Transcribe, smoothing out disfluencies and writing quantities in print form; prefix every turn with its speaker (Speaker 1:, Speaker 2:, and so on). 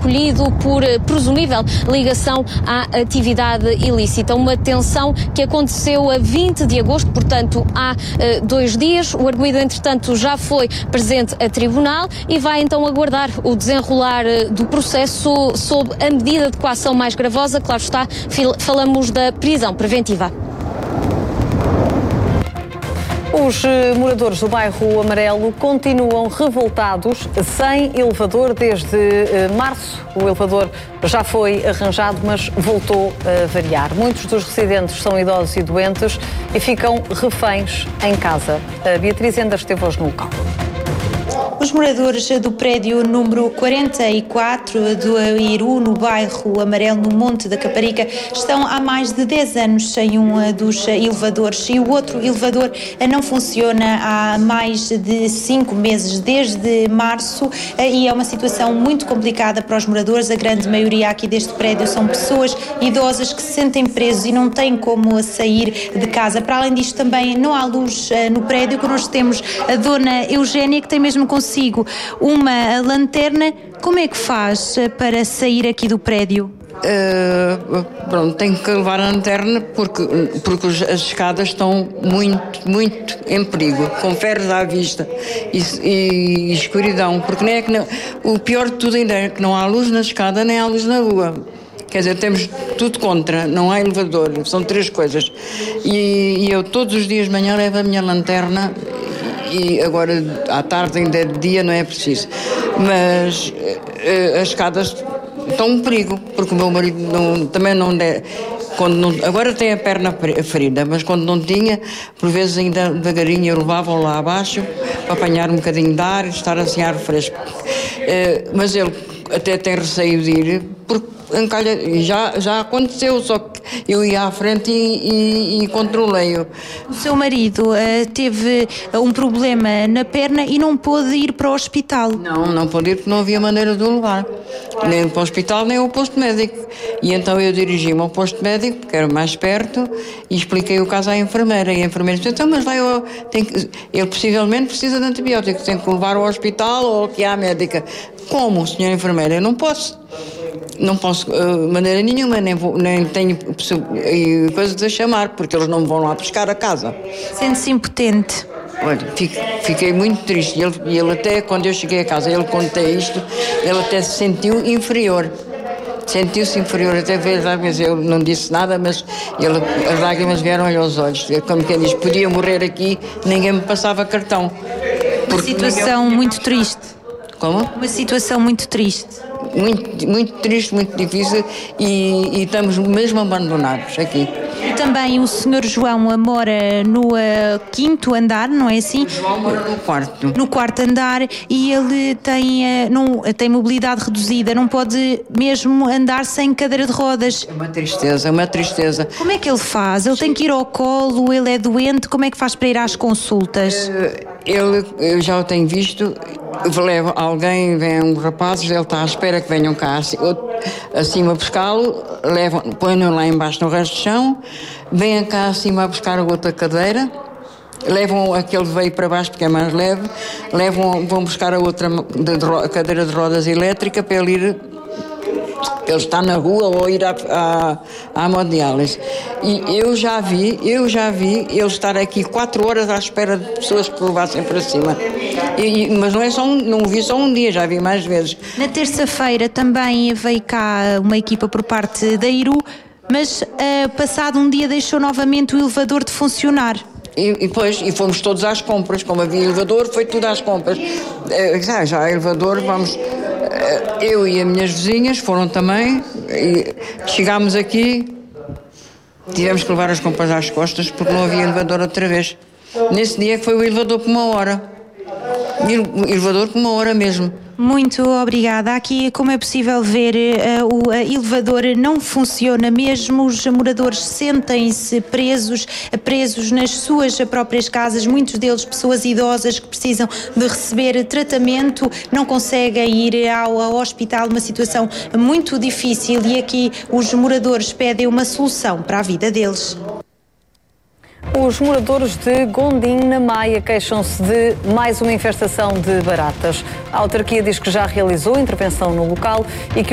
Speaker 1: recolhido por presumível ligação à atividade ilícita. Uma detenção que aconteceu a 20 de agosto, portanto há 2 dias. O arguido, entretanto, já foi presente a tribunal e vai então aguardar o desenrolar do processo sob a medida de coação mais gravosa. Claro está, falamos da prisão preventiva.
Speaker 2: Os moradores do bairro Amarelo continuam revoltados, sem elevador desde março. O elevador já foi arranjado, mas voltou a variar. Muitos dos residentes são idosos e doentes e ficam reféns em casa. A Beatriz ainda esteve hoje no local.
Speaker 3: Os moradores do prédio número 44 do Iru, no bairro Amarelo, no Monte da Caparica, estão há mais de 10 anos sem um dos elevadores e o outro elevador não funciona há mais de 5 meses, desde março, e é uma situação muito complicada para os moradores. A grande maioria aqui deste prédio são pessoas idosas que se sentem presos e não têm como sair de casa. Para além disto, também não há luz no prédio. Connosco temos a dona Eugénia, que tem mesmo consigo uma lanterna. Como é que faz para sair aqui do prédio?
Speaker 4: Pronto, tenho que levar a lanterna porque as escadas estão muito em perigo, com ferros à vista e escuridão, porque nem é que não, o pior de tudo ainda é que não há luz na escada nem há luz na rua. Quer dizer, temos tudo contra, não há elevador, são 3 coisas. E eu todos os dias de manhã levo a minha lanterna. E agora à tarde, ainda de dia, não é preciso. Mas as escadas estão um perigo, porque o meu marido também não der. Agora tem a perna ferida, mas quando não tinha, por vezes ainda devagarinho eu levava-o lá abaixo para apanhar um bocadinho de ar e estar assim ar fresco. Mas ele até tem receio de ir, porque já aconteceu, só que eu ia à frente e controlei-o.
Speaker 3: O seu marido teve um problema na perna e não pôde ir para o hospital?
Speaker 4: Não pôde ir porque não havia maneira de o levar. Nem para o hospital, nem ao posto médico. E então eu dirigi-me ao posto médico, que era mais perto, e expliquei o caso à enfermeira. E a enfermeira disse, então, mas ele possivelmente precisa de antibióticos, tem que levar ao hospital ou aqui à médica. Como, senhora enfermeira? Eu não posso de maneira nenhuma, nem tenho coisa de chamar, porque eles não me vão lá buscar a casa.
Speaker 3: Sente-se impotente?
Speaker 4: Olha, fiquei muito triste. E ele até, quando eu cheguei a casa, ele contei isto, ele até se sentiu inferior. Sentiu-se inferior, até veio lágrimas, eu não disse nada, mas as lágrimas vieram-lhe aos olhos. Como quem diz, podia morrer aqui, ninguém me passava cartão.
Speaker 3: Uma situação muito triste.
Speaker 4: Como?
Speaker 3: Uma situação muito triste.
Speaker 4: Muito triste, muito difícil e estamos mesmo abandonados aqui.
Speaker 3: E também o Sr. João mora no 5º andar, não é assim?
Speaker 4: O João mora no 4º.
Speaker 3: No 4º andar, e ele tem mobilidade reduzida, não pode mesmo andar sem cadeira de rodas.
Speaker 4: É uma tristeza.
Speaker 3: Como é que ele faz? Ele tem que ir ao colo, ele é doente, como é que faz para ir às consultas?
Speaker 4: Eu já o tenho visto. Levo alguém, vem um rapaz, ele está à espera que venham cá acima buscá-lo, põe-no lá embaixo no resto do chão, vêm cá acima a buscar a outra cadeira, levam aquele veio para baixo porque é mais leve, vão buscar a outra cadeira de rodas elétrica para ele está na rua ou ir à hemodiálise. E eu já vi ele estar aqui 4 horas à espera de pessoas que o levassem para cima. Mas não vi só um dia, já vi mais vezes.
Speaker 3: Na terça-feira também veio cá uma equipa por parte da Iru, mas passado um dia deixou novamente o elevador de funcionar.
Speaker 4: E fomos todos às compras, como havia elevador, foi tudo às compras. Já há elevador, vamos. Eu e as minhas vizinhas foram também, e chegámos aqui, tivemos que levar as compras às costas porque não havia elevador outra vez. Nesse dia foi o elevador por 1 hora. O elevador por 1 hora mesmo.
Speaker 3: Muito obrigada. Aqui, como é possível ver, o elevador não funciona mesmo. Os moradores sentem-se presos nas suas próprias casas. Muitos deles pessoas idosas que precisam de receber tratamento, não conseguem ir ao hospital. Uma situação muito difícil, e aqui os moradores pedem uma solução para a vida deles.
Speaker 2: Os moradores de Gondim, na Maia, queixam-se de mais uma infestação de baratas. A autarquia diz que já realizou intervenção no local e que